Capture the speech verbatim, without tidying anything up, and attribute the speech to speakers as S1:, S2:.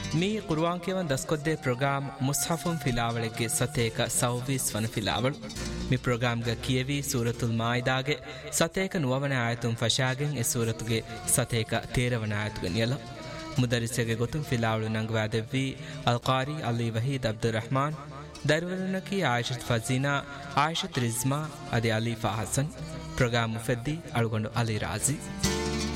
S1: me ಕುರ್ಆನ್ ಕೇವನ್ ದಸ್ಕೊದ್ದೆ program ಮುಸ್ಹಫುನ್ ಫಿಲಾವಳಿಗೆ ಸತೇಕ ಸೌವೀಸ್ ವನ ಫಿಲಾವಳು ಮಿ ಪ್ರೋಗ್ರಾಮ್ಗ ಕಿಯವಿ ಸೂರತುಲ್ ಮಾಯಿದಾಗೆ ಸತೇಕ ನುವವನ ಆಯತುಂ ಫಶಾಗೆನ್ ಎ ಸೂರತುಗೆ ಸತೇಕ ತೇರವನ ಆಯತುಗೆ ನಿಯಲ ಮುದರಿಸೆಗೆ ಗೊತ್ತುಂ ಫಿಲಾವಳು ನಂಗವಾದೆವ್ವಿ ಅಲ್ಕಾರಿ ಅಲಿ ವಹೀದ್ ಅಬ್ದುಲ್ ರಹಮಾನ್ ದರ್ವಲನಕಿ ಆಯಿಷತ್ ಫಜೀನಾ ಆಯಿಷತ್ ರಿಜ್ಮಾ ಅದೆ ಅಲೀಫಾ ಹಸನ್ ಪ್ರೋಗ್ರಾಮ್ ಮುಫೆದ್ದಿ ಅಳುಗೊಂಡು ಅಲಿ ರಾಜಿ